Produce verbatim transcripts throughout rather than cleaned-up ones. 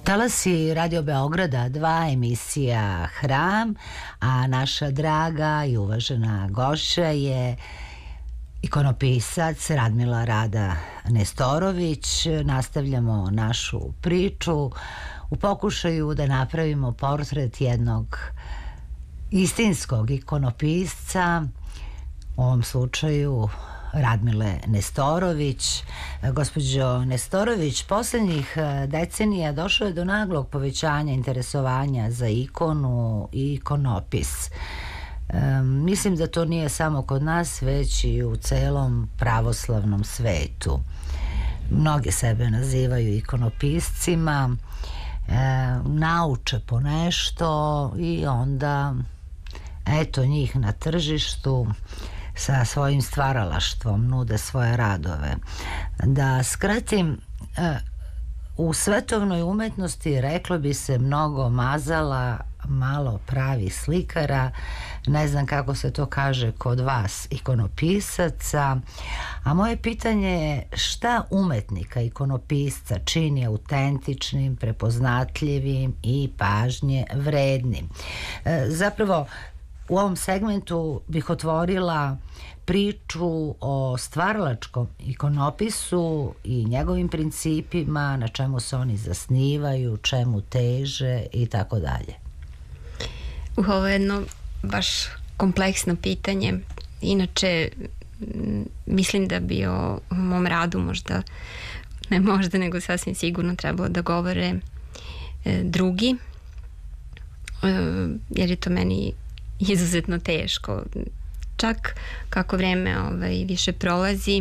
Talasi Radio Beograda, dva, emisija Hram, a naša draga i uvažena gošća je ikonopisac Radmila Rada Nestorović. Nastavljamo našu priču u pokušaju da napravimo portret jednog istinskog ikonopisca, u ovom slučaju Radmile Nestorović. Gospođo Nestorović, poslednjih decenija došlo je do naglog povećanja interesovanja za ikonu i ikonopis. E, mislim da to nije samo kod nas, već i u celom pravoslavnom svetu. Mnogi sebe nazivaju ikonopiscima, e, nauče po nešto i onda eto njih na tržištu sa svojim stvaralaštvom nude svoje radove. Da skratim, u svetovnoj umetnosti reklo bi se mnogo mazala, malo pravi slikara. Ne znam kako se to kaže kod vas, ikonopisaca. A moje pitanje je šta umetnika, ikonopisca čini autentičnim, prepoznatljivim i pažnje vrednim? Zapravo, u ovom segmentu bih otvorila priču o stvaralačkom ikonopisu i njegovim principima, na čemu se oni zasnivaju, čemu teže i tako dalje. Ovo je jedno baš kompleksno pitanje. Inače, mislim da bi o mom radu možda, ne možda, nego sasvim sigurno trebalo da govore e, drugi, e, jer je to meni izuzetno teško. Čak kako vreme ovaj, više prolazi,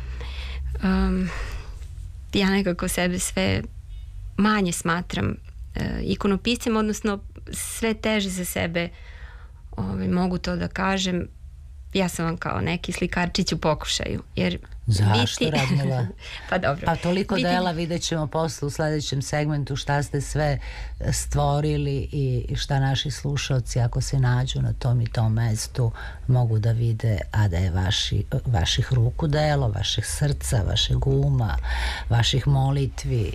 um, ja nekako sebe sve manje smatram uh, ikonopiscem, odnosno sve teže za sebe ovaj, mogu to da kažem. Ja sam vam kao neki slikarčić u pokušaju. Jer zašto, biti... Radmila? Pa dobro. Pa toliko biti... dela vidjet ćemo posle u sledećem segmentu šta ste sve stvorili i šta naši slušalci ako se nađu na tom i tom mestu mogu da vide, a da je vaši, vaših ruku delo, vaših srca, vašeg uma, vaših molitvi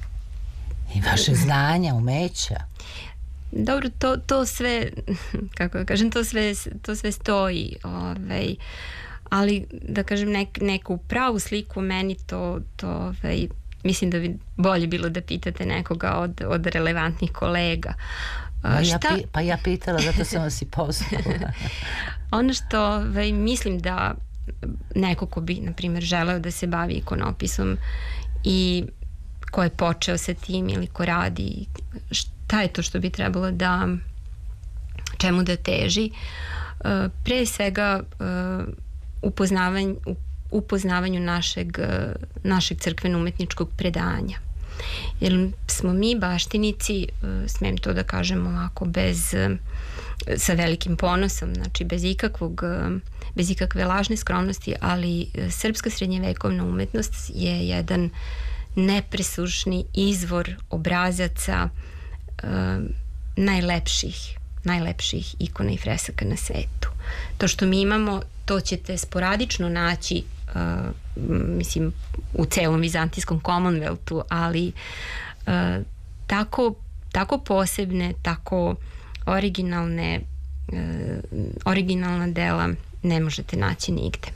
i vaše znanja, umeća. Dobro, to, to sve, kako da kažem, to sve, to sve stoji, ovaj, ali da kažem nek, neku pravu sliku meni to, to ovaj, mislim da bi bolje bilo da pitate nekoga od, od relevantnih kolega. Pa, Šta? ja, pi, pa ja pitala, zato sam vas i pozvala. Ono što ovaj, mislim da neko ko bi, na primjer, želeo da se bavi ikonopisom i ko je počeo sa tim ili ko radi, šta je to što bi trebalo da, čemu da teži? Pre svega upoznavanju, upoznavanju našeg, našeg crkveno-umetničkog predanja. Jer smo mi baštinici, smem to da kažem ovako, bez, sa velikim ponosom, znači bez ikakvog, bez ikakve lažne skromnosti, ali srpska srednjevekovna umetnost je jedan nepresušni izvor obrazaca uh, najlepših najlepših ikona i fresaka na svetu. To što mi imamo, to ćete sporadično naći uh, mislim u celom vizantijskom Commonwealthu, ali uh, tako, tako posebne, tako originalne uh, originalna dela ne možete naći nigde.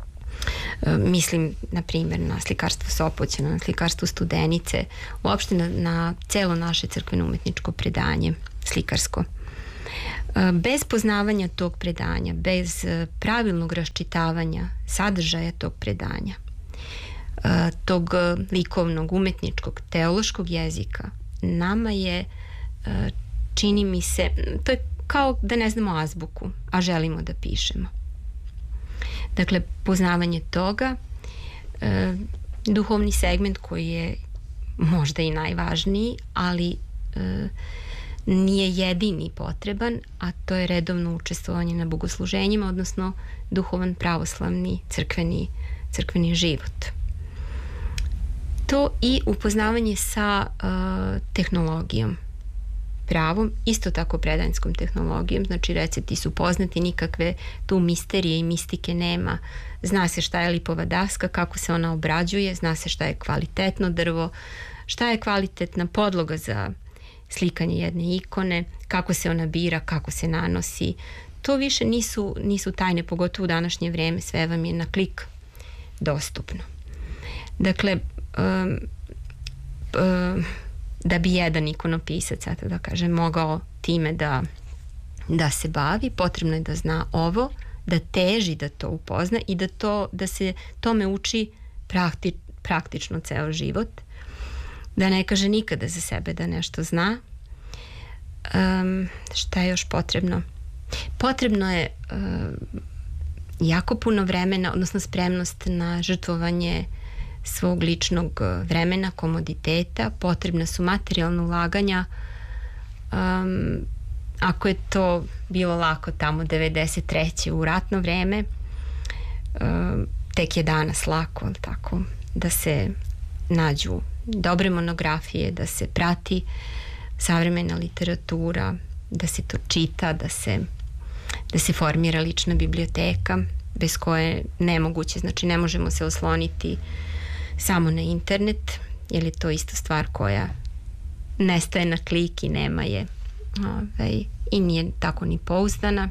Mislim, na primjer, na slikarstvo Sopoćana, na slikarstvo Studenice, uopšte na, na celo naše crkveno-umetničko predanje, slikarsko. Bez poznavanja tog predanja, bez pravilnog raščitavanja sadržaja tog predanja, tog likovnog, umetničkog, teološkog jezika, nama je, čini mi se, to je kao da ne znamo azbuku, a želimo da pišemo. Dakle, poznavanje toga, e, duhovni segment koji je možda i najvažniji, ali e, nije jedini potreban, a to je redovno učestvovanje na bogosluženjima, odnosno duhovan pravoslavni crkveni, crkveni život. To i upoznavanje sa e, tehnologijom, pravom, isto tako predanjskom tehnologijom, znači recepti su poznati, nikakve tu misterije i mistike nema. Zna se šta je lipova daska, kako se ona obrađuje, zna se šta je kvalitetno drvo, šta je kvalitetna podloga za slikanje jedne ikone, kako se ona bira, kako se nanosi. To više nisu, nisu tajne, pogotovo u današnje vrijeme, sve vam je na klik dostupno. Dakle, um, um, da bi jedan ikonopisac, zato da kažem, mogao time da, da se bavi, potrebno je da zna ovo, da teži da to upozna i da, to, da se tome uči prakti, praktično ceo život, da ne kaže nikada za sebe da nešto zna. Um, šta je još potrebno? Potrebno je um, jako puno vremena, odnosno spremnost na žrtvovanje svog ličnog vremena, komoditeta. Potrebna su materijalna ulaganja. Um, ako je to bilo lako tamo devedeset treće u ratno vreme, um, tek je danas lako, ali tako, da se nađu dobre monografije, da se prati savremena literatura, da se to čita, da se, da se formira lična biblioteka, bez koje je nemoguće, znači ne možemo se osloniti samo na internet, jer je to isto stvar koja nestaje na klik i nema je, ovaj, i nije tako ni pouzdana.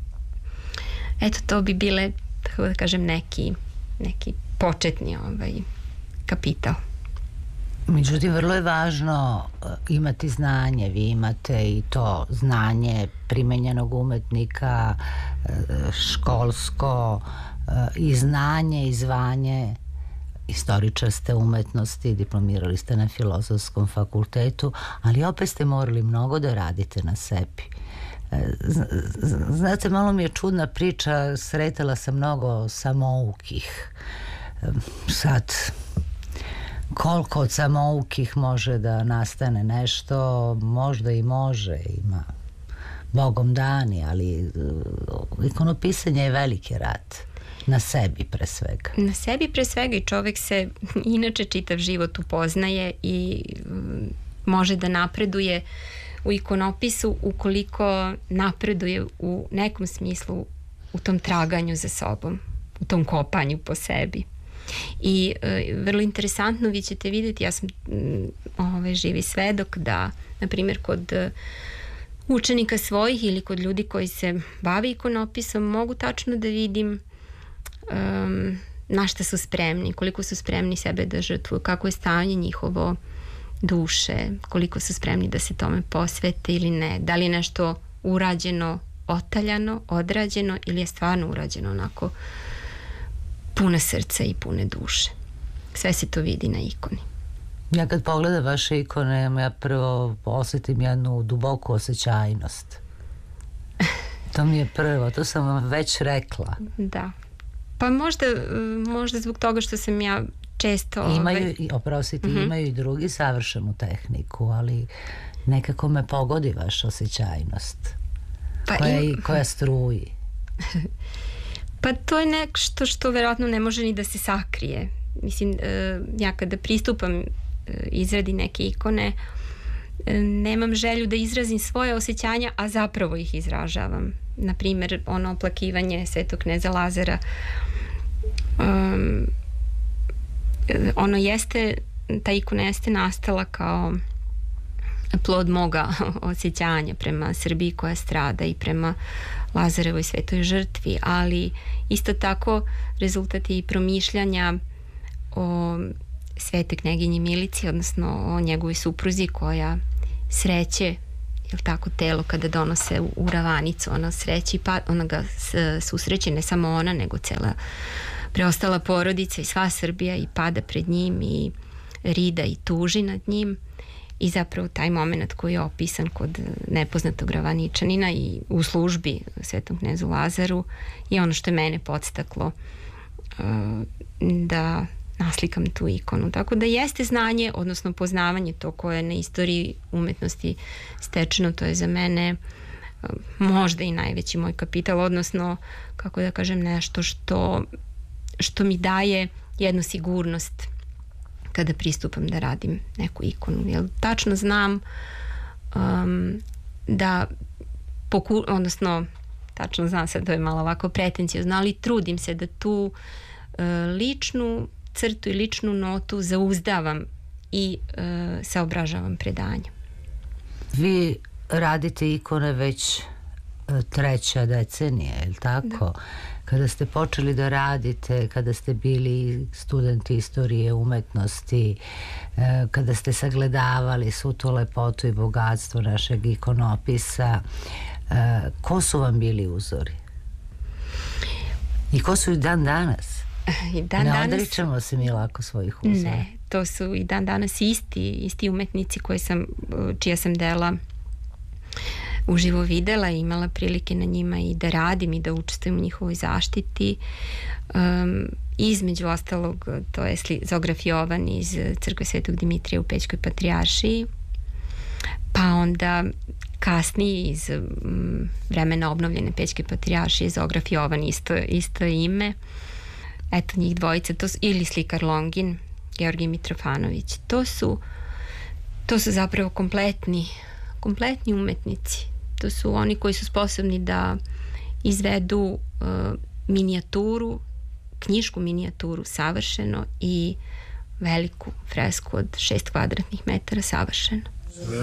Eto, to bi bile, tako da kažem, neki, neki početni ovaj, kapital. Međutim, vrlo je važno imati znanje. Vi imate i to znanje primenjenog umetnika, školsko, i znanje i zvanje. Istoričar ste umetnosti, diplomirali ste na Filozofskom fakultetu, ali opet ste morali mnogo da radite na sebi. Znate, malo mi je čudna priča, sretala sam mnogo samoukih. Sad, koliko od samoukih može da nastane nešto, možda i može, ima Bogom dani, ali ikonopisanje je veliki rad. Na sebi pre svega. Na sebi pre svega, i čovek se inače čitav život upoznaje i može da napreduje u ikonopisu ukoliko napreduje u nekom smislu u tom traganju za sobom, u tom kopanju po sebi. I e, vrlo interesantno, vi ćete vidjeti, ja sam ovaj, živi svedok da, na primjer, kod učenika svojih ili kod ljudi koji se bave ikonopisom, mogu tačno da vidim um, na šta su spremni, koliko su spremni sebe da žrtvuju, kako je stanje njihovo duše, koliko su spremni da se tome posvete ili ne, da li je nešto urađeno, otaljano, odrađeno ili je stvarno urađeno onako pune srca i pune duše. Sve se to vidi na ikoni. Ja kad pogledam vaše ikone, ja prvo osjetim jednu duboku osjećajnost. To mi je prvo, to sam vam već rekla. Da. Pa možda, možda zbog toga što sam ja često... Imaju, oprostite, mm-hmm. imaju i drugi savršenu tehniku, ali nekako me pogodi vaša osjećajnost. Pa koja, im... koja struji. Pa to je nešto što verovatno ne može ni da se sakrije. Mislim, ja kada pristupam izradi neke ikone, nemam želju da izrazim svoje osjećanja, a zapravo ih izražavam. Na primjer, ono oplakivanje Svetog kneza Lazara, um, ono jeste, ta ikona jeste nastala kao plod moga osjećanja prema Srbiji koja strada i prema Lazarevoj svetoj žrtvi, ali isto tako rezultat je i promišljanja o svetoj kneginji Milici, odnosno o njegovoj supruzi koja sreće, jel tako, telo kada donose u, u ravanicu, ona sreće, pa ona ga susreće, ne samo ona, nego cela preostala porodica i sva Srbija i pada pred njim i rida i tuži nad njim. I zapravo taj moment koji je opisan kod nepoznatog ravaničanina i u službi Svetom knezu Lazaru je ono što je mene podstaklo uh, da naslikam tu ikonu. Tako da jeste znanje, odnosno poznavanje to koje je na istoriji umetnosti stečeno, to je za mene uh, možda i najveći moj kapital, odnosno, kako da kažem, nešto što, što mi daje jednu sigurnost kada pristupam da radim neku ikonu. Jer tačno znam um, da poku, odnosno tačno znam, sad to je malo ovako pretencijozno, ali trudim se da tu uh, ličnu crtu i ličnu notu zauzdavam i e, saobražavam predanja. Vi radite ikone već treća decenija, je li tako? Da. Kada ste počeli da radite, kada ste bili studenti istorije umetnosti, kada ste sagledavali svu tu lepotu i bogatstvo našeg ikonopisa, ko su vam bili uzori? I ko su i dan danas? I dan ne danas... odričemo se mi lako svojih uzora. Ne, to su i dan danas isti, isti umetnici koji sam, čija sam dela uživo videla i imala prilike na njima i da radim i da učestvujem u njihovoj zaštiti. Um, između ostalog, to je Zograf Jovan iz Crkve Svetog Dimitrija u Pećkoj patrijaršiji, pa onda kasnije iz um, vremena obnovljene Pećke patrijaršije Zograf Jovan, isto, isto ime. Eto, njih dvojica, to su, ili slikar Longin, Georgij Mitrofanović. To su, to su zapravo kompletni kompletni umetnici. To su oni koji su sposobni da izvedu uh, minijaturu, knjišku minijaturu savršeno i veliku fresku od šest kvadratnih metara savršeno.